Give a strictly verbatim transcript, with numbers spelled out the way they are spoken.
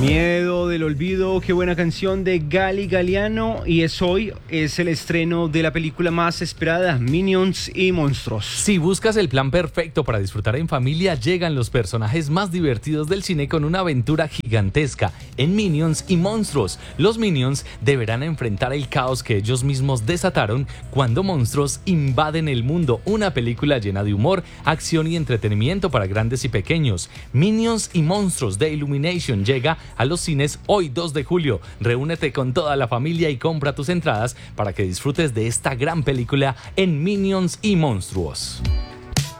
Miedo del olvido, qué buena canción de Gali Galiano, y es hoy, es el estreno de la película más esperada, Minions y Monstruos. Si buscas el plan perfecto para disfrutar en familia, llegan los personajes más divertidos del cine con una aventura gigantesca en Minions y Monstruos. Los Minions deberán enfrentar el caos que ellos mismos desataron cuando monstruos invaden el mundo. Una película llena de humor, acción y entretenimiento para grandes y pequeños. Minions y Monstruos de Illumination llega a los cines hoy dos de julio. Reúnete con toda la familia y compra tus entradas para que disfrutes de esta gran película en Minions y Monstruos.